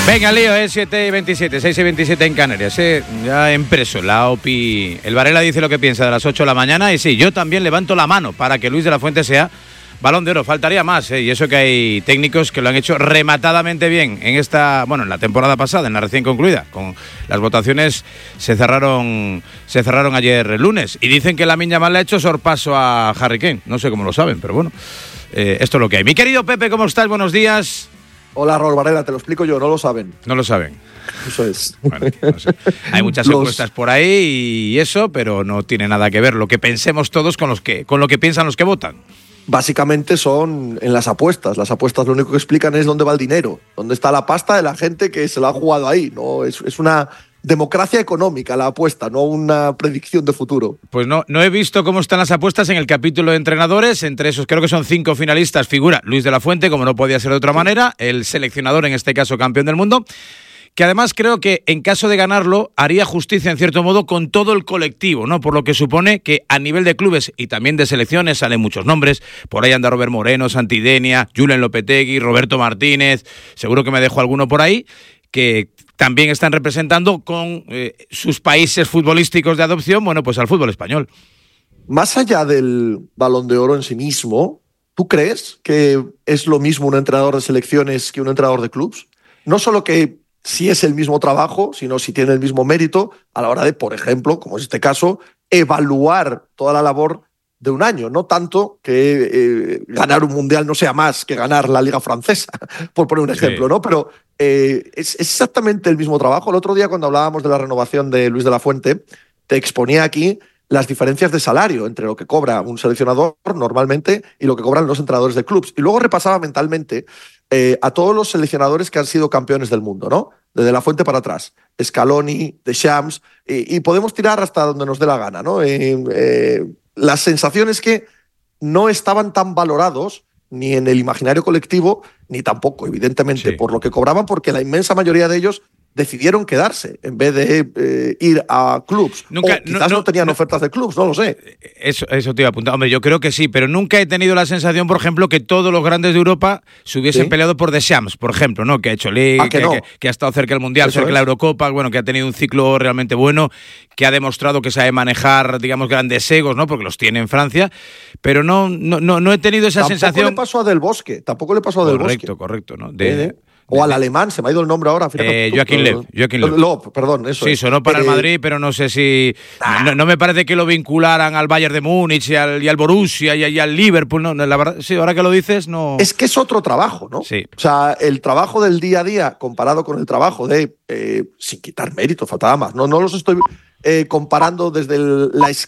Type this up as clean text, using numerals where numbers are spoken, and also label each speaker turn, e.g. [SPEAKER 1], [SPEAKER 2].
[SPEAKER 1] Venga, lío, 7:27, 6:27 en Canarias, ya impreso, la OPI. El Varela dice lo que piensa de las 8 de la mañana y sí, yo también levanto la mano para que Luis de la Fuente sea Balón de Oro. Faltaría más, y eso que hay técnicos que lo han hecho rematadamente bien en en la temporada pasada, en la recién concluida. Con las votaciones se cerraron ayer lunes y dicen que Lamine Yamal le ha hecho sorpaso a Harry Kane. No sé cómo lo saben, pero bueno, esto es lo que hay. Mi querido Pepe, ¿cómo estás? Buenos días.
[SPEAKER 2] Hola, Raúl Varela, te lo explico yo, no lo saben.
[SPEAKER 1] No lo saben.
[SPEAKER 2] Eso es.
[SPEAKER 1] Bueno, no sé. Hay muchas encuestas por ahí y eso, pero no tiene nada que ver lo que pensemos todos con lo que piensan los que votan.
[SPEAKER 2] Básicamente son en las apuestas. Las apuestas lo único que explican es dónde va el dinero, dónde está la pasta de la gente que se la ha jugado ahí. No es una democracia económica la apuesta, no una predicción de futuro.
[SPEAKER 1] Pues no he visto cómo están las apuestas en el capítulo de entrenadores. Entre esos creo que son 5 finalistas. Figura Luis de la Fuente, como no podía ser de otra manera, el seleccionador, en este caso campeón del mundo, que además creo que en caso de ganarlo haría justicia en cierto modo con todo el colectivo, ¿no? Por lo que supone que a nivel de clubes y también de selecciones salen muchos nombres. Por ahí anda Robert Moreno, Santidenia, Julen Lopetegui, Roberto Martínez, seguro que me dejo alguno por ahí, que también están representando con sus países futbolísticos de adopción, bueno, pues al fútbol español.
[SPEAKER 2] Más allá del Balón de Oro en sí mismo, ¿tú crees que es lo mismo un entrenador de selecciones que un entrenador de clubes? No solo que si es el mismo trabajo, sino si tiene el mismo mérito a la hora de, por ejemplo, como es este caso, evaluar toda la labor de un año. No tanto que ganar un mundial no sea más que ganar la Liga Francesa, por poner un ejemplo, sí, ¿no? Pero es exactamente el mismo trabajo. El otro día, cuando hablábamos de la renovación de Luis de la Fuente, te exponía aquí las diferencias de salario entre lo que cobra un seleccionador normalmente y lo que cobran los entrenadores de clubes. Y luego repasaba mentalmente a todos los seleccionadores que han sido campeones del mundo, ¿no? Desde la Fuente para atrás. Scaloni, Deschamps, y podemos tirar hasta donde nos dé la gana, ¿no? La sensación es que no estaban tan valorados ni en el imaginario colectivo, ni tampoco, evidentemente, por lo que cobraban, porque la inmensa mayoría de ellos decidieron quedarse en vez de ir a clubs. Quizás no tenían ofertas de clubs, no lo sé.
[SPEAKER 1] Eso te iba a apuntar. Hombre, yo creo que sí, pero nunca he tenido la sensación, por ejemplo, que todos los grandes de Europa se hubiesen peleado por Deschamps, por ejemplo, ¿no? Que ha hecho Liga, que ha estado cerca del Mundial, cerca de la Eurocopa, bueno, que ha tenido un ciclo realmente bueno, que ha demostrado que sabe manejar, digamos, grandes egos, ¿no? Porque los tiene en Francia, pero no he tenido esa sensación.
[SPEAKER 2] Tampoco le pasó a Del Bosque,
[SPEAKER 1] Correcto, ¿no?
[SPEAKER 2] O al alemán, se me ha ido el nombre ahora.
[SPEAKER 1] Joachim Löw.
[SPEAKER 2] Perdón, eso.
[SPEAKER 1] Sí, sonó para el Madrid, pero no sé si... No me parece que lo vincularan al Bayern de Múnich y al Borussia y al Liverpool. No, la verdad, sí, ahora que lo dices, no...
[SPEAKER 2] Es que es otro trabajo, ¿no?
[SPEAKER 1] Sí.
[SPEAKER 2] O sea, el trabajo del día a día comparado con el trabajo de... sin quitar mérito, faltaba más. No los estoy comparando desde la